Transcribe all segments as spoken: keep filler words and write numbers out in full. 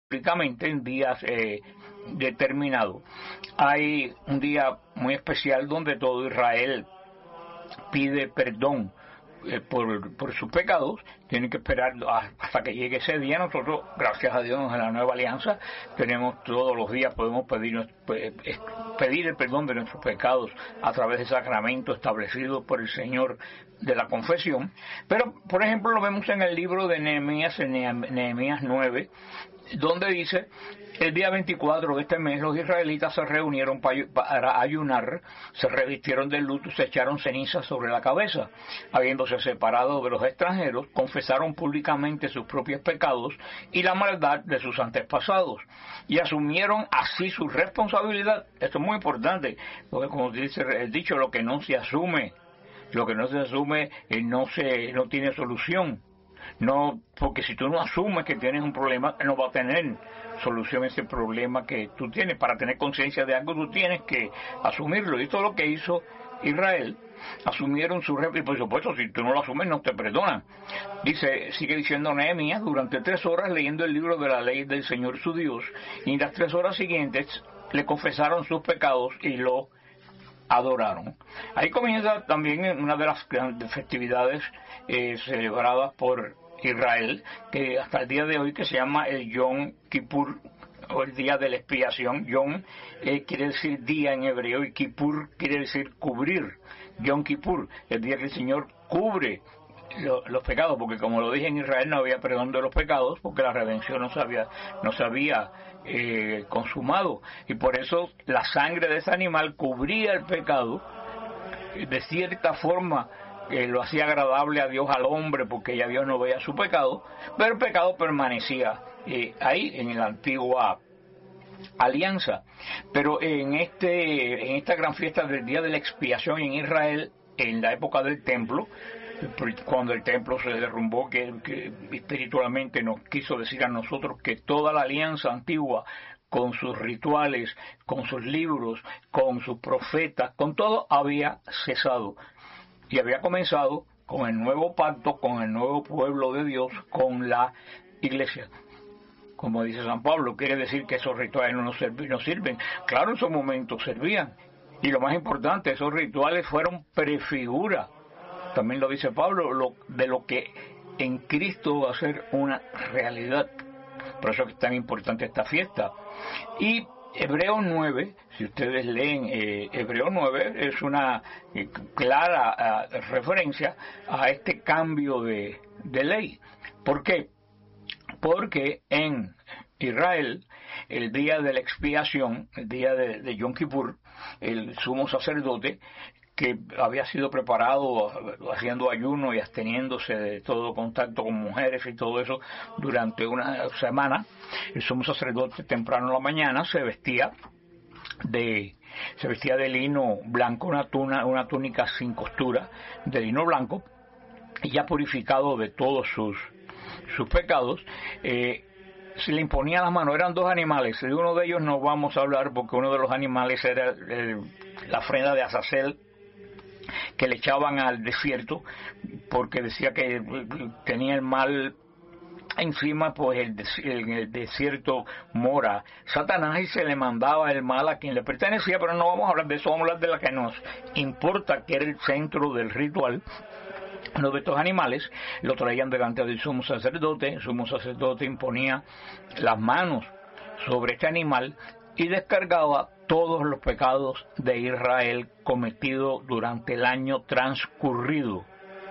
públicamente en días eh, determinados. Hay un día muy especial donde todo Israel pide perdón eh, por, por sus pecados. Tienen que esperar a, hasta que llegue ese día. Nosotros, gracias a Dios, en la nueva alianza tenemos todos los días, podemos pedir, pedir el perdón de nuestros pecados a través del sacramento establecido por el Señor de la confesión. Pero, por ejemplo, lo vemos en el libro de Nehemías, en Nehemías nueve, donde dice: el día veinticuatro de este mes los israelitas se reunieron para ayunar, se revistieron de luto y se echaron cenizas sobre la cabeza. Habiéndose separado de los extranjeros, confesaron públicamente sus propios pecados y la maldad de sus antepasados, y asumieron así su responsabilidad. Esto es muy importante, porque como dice el dicho, lo que no se asume, lo que no se asume eh, no se no tiene solución. No, porque si tú no asumes que tienes un problema, no va a tener solución ese problema que tú tienes. Para tener conciencia de algo, tú tienes que asumirlo. Y esto es lo que hizo Israel. Asumieron su responsabilidad, y por supuesto, si tú no lo asumes, no te perdonan. Dice, sigue diciendo Nehemías: durante tres horas leyendo el libro de la ley del Señor su Dios, y en las tres horas siguientes le confesaron sus pecados y lo adoraron. Ahí comienza también una de las grandes festividades eh, celebradas por Israel, que hasta el día de hoy, que se llama el Yom Kippur, o el día de la expiación. Yom eh, quiere decir día en hebreo, y Kippur quiere decir cubrir. Yom Kippur, el día que el Señor cubre lo, los pecados, porque como lo dije, en Israel no había perdón de los pecados, porque la redención no se había, no se había eh, consumado, y por eso la sangre de ese animal cubría el pecado. De cierta forma eh, lo hacía agradable a Dios, al hombre, porque ya Dios no veía su pecado, pero el pecado permanecía eh, ahí en la antigua alianza. Pero en este en esta gran fiesta del día de la expiación en Israel, en la época del templo, cuando el templo se derrumbó, que, que espiritualmente nos quiso decir a nosotros que toda la alianza antigua, con sus rituales, con sus libros, con sus profetas, con todo, había cesado y había comenzado con el nuevo pacto, con el nuevo pueblo de Dios, con la iglesia. Como dice San Pablo, quiere decir que esos rituales no nos sirven, no sirven. Claro, en su momento servían, y lo más importante, esos rituales fueron prefigura, también lo dice Pablo, lo, de lo que en Cristo va a ser una realidad. Por eso es tan importante esta fiesta. Y Hebreos nueve, si ustedes leen eh, Hebreos nueve, es una eh, clara uh, referencia a este cambio de, de ley. ¿Por qué? Porque en Israel, el día de la expiación, el día de, de Yom Kippur, el sumo sacerdote, que había sido preparado haciendo ayuno y absteniéndose de todo contacto con mujeres y todo eso durante una semana, el sumo sacerdote temprano en la mañana se vestía de se vestía de lino blanco, una tuna, una túnica sin costura de lino blanco, y ya purificado de todos sus sus pecados, eh, se le imponía las manos. Eran dos animales, de uno de ellos no vamos a hablar, porque uno de los animales era el, la ofrenda de Azazel, que le echaban al desierto, porque decía que tenía el mal encima, pues el, en el desierto mora Satanás, y se le mandaba el mal a quien le pertenecía. Pero no vamos a hablar de eso, vamos a hablar de la que nos importa, que era el centro del ritual. Uno de estos animales lo traían delante del sumo sacerdote. El sumo sacerdote imponía las manos sobre este animal y descargaba todos los pecados de Israel cometidos durante el año transcurrido.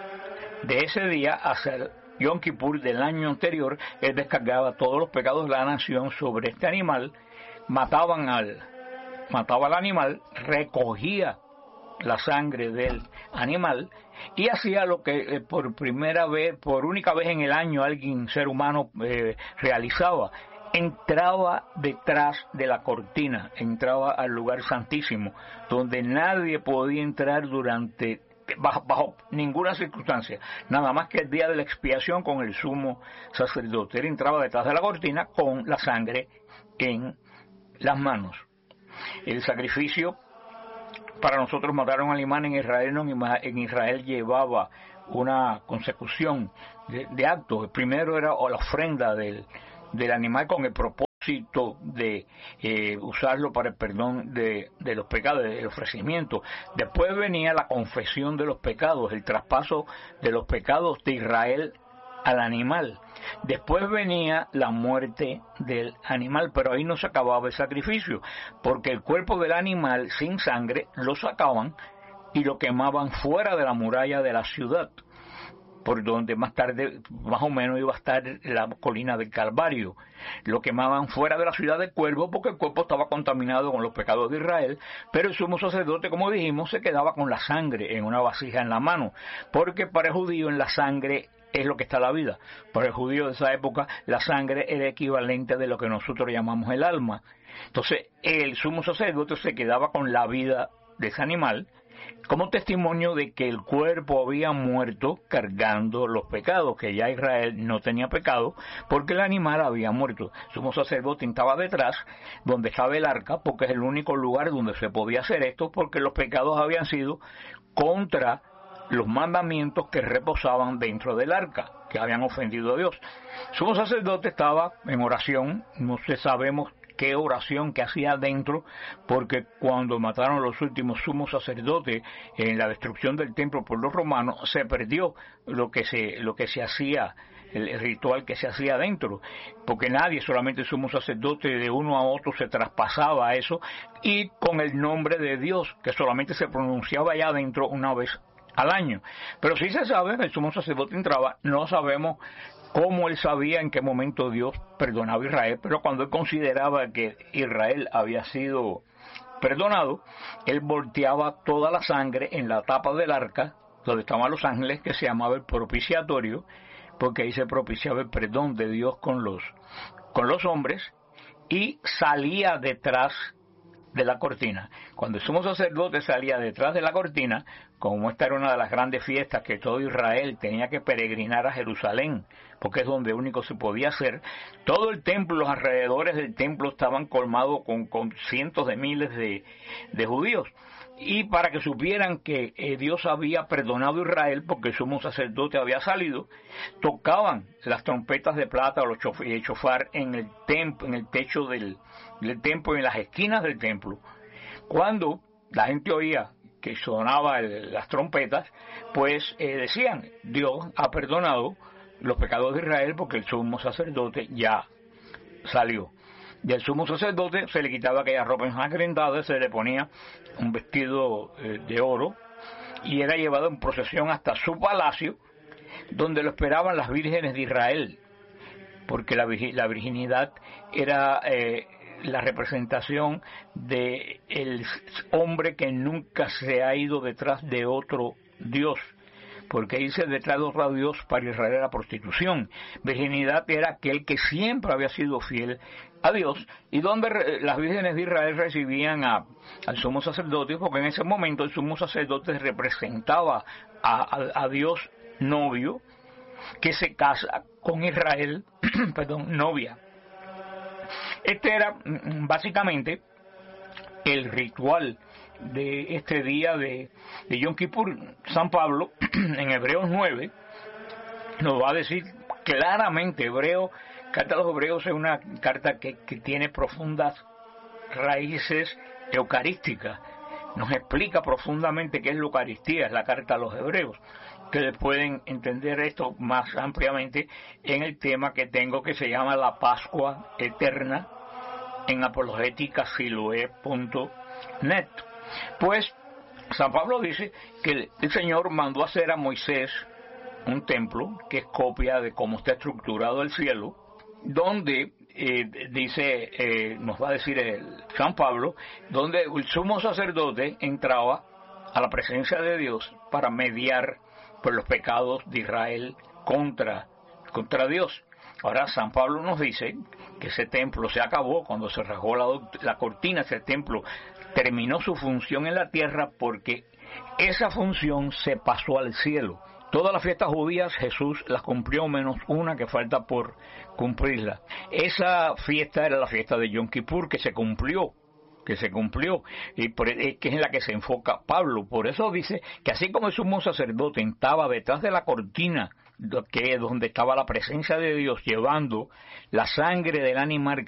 De ese día hasta el Yom Kippur del año anterior, él descargaba todos los pecados de la nación sobre este animal. Mataban al, mataba al animal, recogía la sangre del animal y hacía lo que eh, por primera vez, por única vez en el año, alguien, ser humano, eh, realizaba. Entraba detrás de la cortina, entraba al lugar santísimo, donde nadie podía entrar durante, bajo, bajo ninguna circunstancia, nada más que el día de la expiación con el sumo sacerdote. Él entraba detrás de la cortina con la sangre en las manos. El sacrificio, para nosotros matar a un animal en Israel, no, en Israel llevaba una consecución de, de actos. El primero era la ofrenda del del animal con el propósito propósito de eh, usarlo para el perdón de, de los pecados, el ofrecimiento. Después venía la confesión de los pecados, el traspaso de los pecados de Israel al animal. Después venía la muerte del animal, pero ahí no se acababa el sacrificio, porque el cuerpo del animal sin sangre lo sacaban y lo quemaban fuera de la muralla de la ciudad, por donde más tarde, más o menos, iba a estar la colina del Calvario. Lo quemaban fuera de la ciudad del cuerpo porque el cuerpo estaba contaminado con los pecados de Israel, pero el sumo sacerdote, como dijimos, se quedaba con la sangre en una vasija en la mano, porque para el judío en la sangre es lo que está la vida. Para el judío de esa época la sangre era equivalente de lo que nosotros llamamos el alma. Entonces el sumo sacerdote se quedaba con la vida de ese animal como testimonio de que el cuerpo había muerto cargando los pecados, que ya Israel no tenía pecado porque el animal había muerto. El sumo sacerdote estaba detrás donde estaba el arca, porque es el único lugar donde se podía hacer esto, porque los pecados habían sido contra los mandamientos que reposaban dentro del arca, que habían ofendido a Dios. El sumo sacerdote estaba en oración, no sé, sabemos qué oración que hacía dentro, porque cuando mataron a los últimos sumos sacerdotes en la destrucción del templo por los romanos, se perdió lo que se, lo que se hacía, el ritual que se hacía dentro, porque nadie, solamente el sumo sacerdote de uno a otro se traspasaba a eso, y con el nombre de Dios, que solamente se pronunciaba allá adentro una vez al año. Pero sí se sabe que el sumo sacerdote entraba, no sabemos cómo él sabía en qué momento Dios perdonaba a Israel, pero cuando él consideraba que Israel había sido perdonado, él volteaba toda la sangre en la tapa del arca, donde estaban los ángeles, que se llamaba el propiciatorio, porque ahí se propiciaba el perdón de Dios con los, con los hombres, y salía detrás de la cortina. Cuando el sumo sacerdote salía detrás de la cortina, como esta era una de las grandes fiestas que todo Israel tenía que peregrinar a Jerusalén, porque es donde único se podía hacer, todo el templo, los alrededores del templo estaban colmados con, con cientos de miles de, de judíos. Y para que supieran que eh, Dios había perdonado a Israel porque el sumo sacerdote había salido, tocaban las trompetas de plata o los chof y el chofar en el templo, en el techo del, del templo, en las esquinas del templo. Cuando la gente oía que sonaban las trompetas, pues eh, decían, Dios ha perdonado los pecados de Israel porque el sumo sacerdote ya salió. Y al sumo sacerdote se le quitaba aquella ropa ensangrentada, se le ponía un vestido eh, de oro y era llevado en procesión hasta su palacio, donde lo esperaban las vírgenes de Israel, porque la, la virginidad era eh, la representación de el hombre que nunca se ha ido detrás de otro Dios, porque dice detrás de otro Dios para Israel era prostitución. Virginidad era aquel que siempre había sido fiel a Dios, y donde re, las vírgenes de Israel recibían a, al sumo sacerdote, porque en ese momento el sumo sacerdote representaba a, a, a Dios novio, que se casa con Israel, perdón, novia. Este era básicamente el ritual de este día de, de Yom Kippur. San Pablo, en Hebreos nueve, nos va a decir claramente, Hebreo, Carta a los Hebreos es una carta que, que tiene profundas raíces eucarísticas. Nos explica profundamente qué es la Eucaristía, es la Carta a los Hebreos, que pueden entender esto más ampliamente en el tema que tengo, que se llama la Pascua Eterna, en apologética siloé punto net. Pues San Pablo dice que el Señor mandó hacer a Moisés un templo, que es copia de cómo está estructurado el cielo, donde eh, dice, eh, nos va a decir el San Pablo, donde el sumo sacerdote entraba a la presencia de Dios para mediar por los pecados de Israel contra, contra Dios. Ahora San Pablo nos dice que ese templo se acabó cuando se rasgó la, la cortina, ese templo terminó su función en la tierra porque esa función se pasó al cielo. Todas las fiestas judías Jesús las cumplió menos una que falta por cumplirla. Esa fiesta era la fiesta de Yom Kippur, que se cumplió, que se cumplió, y por, que es en la que se enfoca Pablo. Por eso dice que así como el sumo sacerdote estaba detrás de la cortina, que es donde estaba la presencia de Dios, llevando la sangre del animal que había muerto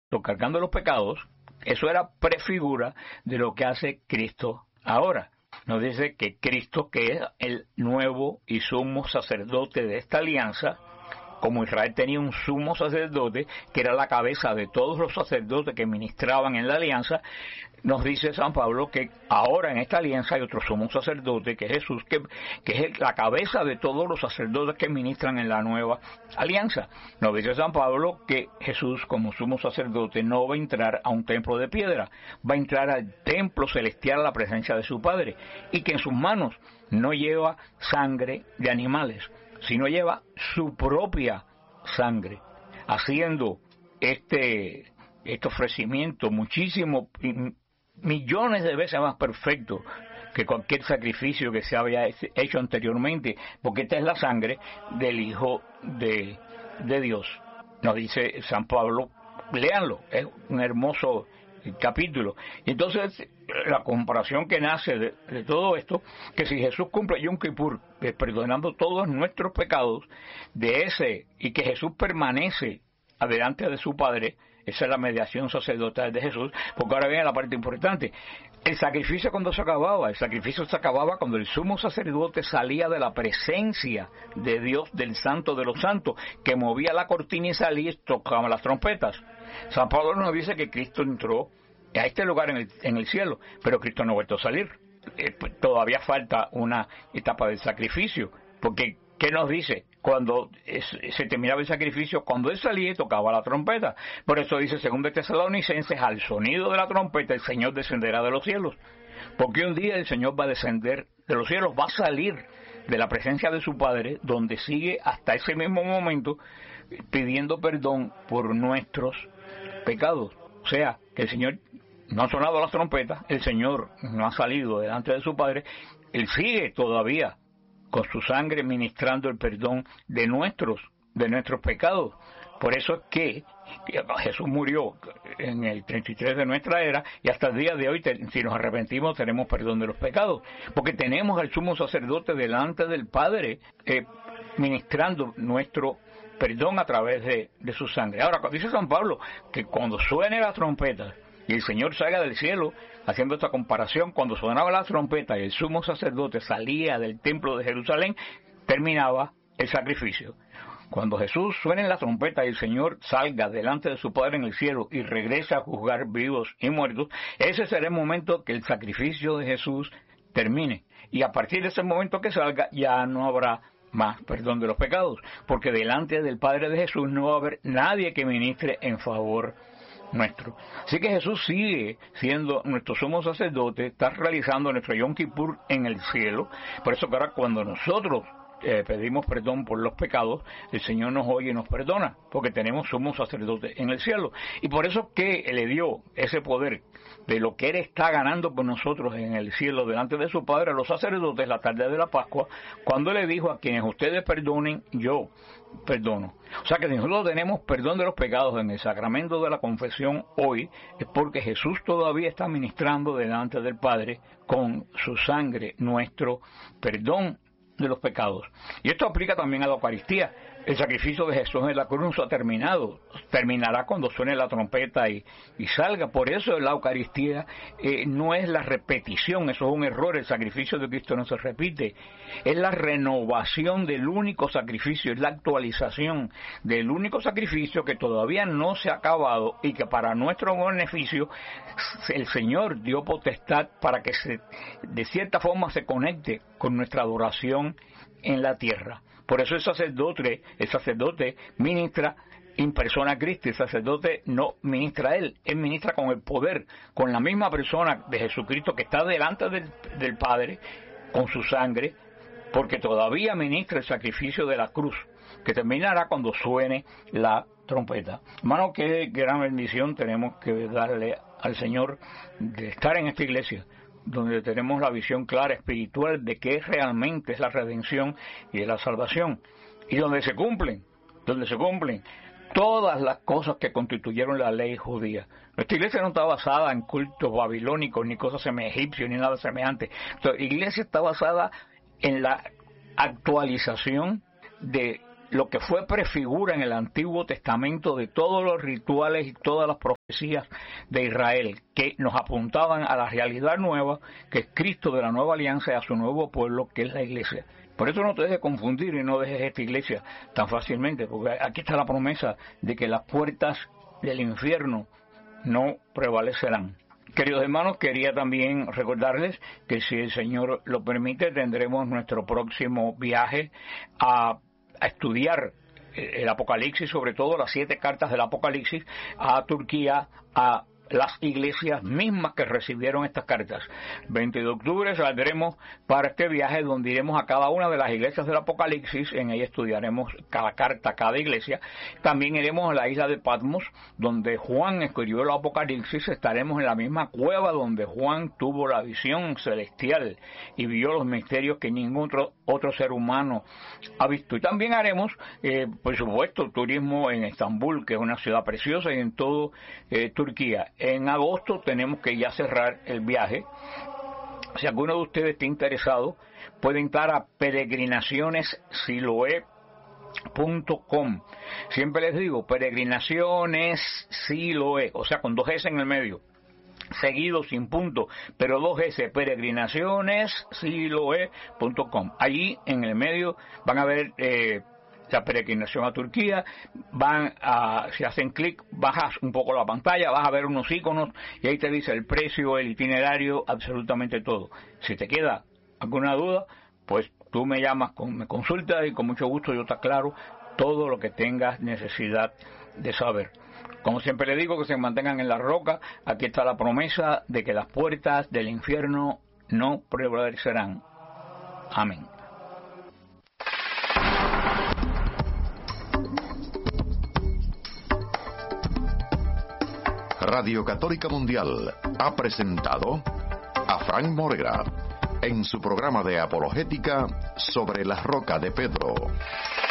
cargando los pecados, eso era prefigura de lo que hace Cristo ahora. Nos dice que Cristo, que es el nuevo y sumo sacerdote de esta alianza, como Israel tenía un sumo sacerdote, que era la cabeza de todos los sacerdotes que ministraban en la alianza, nos dice San Pablo que ahora en esta alianza hay otro sumo sacerdote, que es Jesús, que, que es la cabeza de todos los sacerdotes que ministran en la nueva alianza. Nos dice San Pablo que Jesús, como sumo sacerdote, no va a entrar a un templo de piedra, va a entrar al templo celestial a la presencia de su Padre, y que en sus manos no lleva sangre de animales, sino lleva su propia sangre, haciendo este, este ofrecimiento muchísimo, millones de veces más perfecto que cualquier sacrificio que se había hecho anteriormente, porque esta es la sangre del Hijo de, de Dios. Nos dice San Pablo, léanlo, es un hermoso capítulo. Y entonces la comparación que nace de, de todo esto, que si Jesús cumple Yom Kippur eh, perdonando todos nuestros pecados, de ese, y que Jesús permanece adelante de su Padre, esa es la mediación sacerdotal de Jesús, porque ahora viene la parte importante. El sacrificio, cuando se acababa, el sacrificio se acababa cuando el sumo sacerdote salía de la presencia de Dios, del Santo de los Santos, que movía la cortina y salía y tocaba las trompetas. San Pablo nos dice que Cristo entró a este lugar en el, en el cielo, pero Cristo no ha vuelto a salir. Eh, pues, todavía falta una etapa del sacrificio, porque ¿qué nos dice? Cuando es, se terminaba el sacrificio, cuando él salía y tocaba la trompeta. Por eso dice según de Tesalonicenses, al sonido de la trompeta el Señor descenderá de los cielos. Porque un día el Señor va a descender de los cielos, va a salir de la presencia de su Padre, donde sigue hasta ese mismo momento pidiendo perdón por nuestros pecados. O sea, que el Señor no ha sonado las trompetas, el Señor no ha salido delante de su Padre, Él sigue todavía con su sangre ministrando el perdón de nuestros, de nuestros pecados. Por eso es que Jesús murió en el treinta y tres de nuestra era, y hasta el día de hoy, si nos arrepentimos, tenemos perdón de los pecados, porque tenemos al sumo sacerdote delante del Padre, eh, ministrando nuestro perdón a través de, de su sangre. Ahora, dice San Pablo que cuando suene la trompeta y el Señor salga del cielo, haciendo esta comparación, cuando sonaba la trompeta y el sumo sacerdote salía del templo de Jerusalén, terminaba el sacrificio. Cuando Jesús suene la trompeta y el Señor salga delante de su Padre en el cielo y regrese a juzgar vivos y muertos, ese será el momento que el sacrificio de Jesús termine. Y a partir de ese momento que salga, ya no habrá más perdón de los pecados, porque delante del Padre de Jesús no va a haber nadie que ministre en favor nuestro. Así que Jesús sigue siendo nuestro sumo sacerdote, está realizando nuestro Yom Kippur en el cielo. Por eso que ahora cuando nosotros eh, pedimos perdón por los pecados, el Señor nos oye y nos perdona, porque tenemos sumo sacerdote en el cielo. Y por eso que le dio ese poder de lo que Él está ganando por nosotros en el cielo delante de su Padre a los sacerdotes la tarde de la Pascua, cuando le dijo: a quienes ustedes perdonen, yo perdono. O sea que si nosotros tenemos perdón de los pecados en el sacramento de la confesión hoy, es porque Jesús todavía está ministrando delante del Padre con su sangre nuestro perdón de los pecados. Y esto aplica también a la Eucaristía. El sacrificio de Jesús en la cruz ha terminado, terminará cuando suene la trompeta y, y salga. Por eso la Eucaristía eh, no es la repetición, eso es un error. El sacrificio de Cristo no se repite, es la renovación del único sacrificio, es la actualización del único sacrificio que todavía no se ha acabado y que para nuestro beneficio el Señor dio potestad para que se, de cierta forma se conecte con nuestra adoración en la tierra. Por eso el sacerdote, el sacerdote ministra in persona a Cristo. El sacerdote no ministra a Él, Él ministra con el poder, con la misma persona de Jesucristo que está delante del, del Padre, con su sangre, porque todavía ministra el sacrificio de la cruz, que terminará cuando suene la trompeta. Hermano, qué gran bendición tenemos que darle al Señor de estar en esta iglesia, donde tenemos la visión clara espiritual de qué realmente es la redención y de la salvación, y donde se cumplen, donde se cumplen todas las cosas que constituyeron la ley judía. Nuestra iglesia no está basada en cultos babilónicos, ni cosas egipcios, ni nada semejante. La iglesia está basada en la actualización de lo que fue prefigura en el Antiguo Testamento de todos los rituales y todas las profecías de Israel, que nos apuntaban a la realidad nueva, que es Cristo de la nueva alianza y a su nuevo pueblo, que es la iglesia. Por eso no te dejes confundir y no dejes esta iglesia tan fácilmente, porque aquí está la promesa de que las puertas del infierno no prevalecerán. Queridos hermanos, quería también recordarles que si el Señor lo permite, tendremos nuestro próximo viaje a, a estudiar el Apocalipsis, sobre todo las siete cartas del Apocalipsis, a Turquía, a las iglesias mismas que recibieron estas cartas. veinte de octubre saldremos para este viaje donde iremos a cada una de las iglesias del Apocalipsis. En ella estudiaremos cada carta, cada iglesia. También iremos a la isla de Patmos, donde Juan escribió el Apocalipsis. Estaremos en la misma cueva donde Juan tuvo la visión celestial y vio los misterios que ningún otro, otro ser humano ha visto. Y también haremos, eh, por supuesto, turismo en Estambul, que es una ciudad preciosa, y en todo eh, Turquía. En agosto tenemos que ya cerrar el viaje. Si alguno de ustedes está interesado, puede entrar a peregrinaciones siloé punto com. Siempre les digo, peregrinaciones siloé, o sea, con dos S en el medio, seguido sin punto, pero dos S, peregrinaciones siloé punto com. Allí en el medio van a ver eh, la peregrinación a Turquía. Van a, si hacen clic, bajas un poco la pantalla, vas a ver unos iconos y ahí te dice el precio, el itinerario, absolutamente todo. Si te queda alguna duda, pues tú me llamas, me consultas y con mucho gusto yo te aclaro todo lo que tengas necesidad de saber. Como siempre le digo, que se mantengan en la roca. Aquí está la promesa de que las puertas del infierno no prevalecerán. Amén. Radio Católica Mundial ha presentado a Frank Morera en su programa de apologética sobre la roca de Pedro.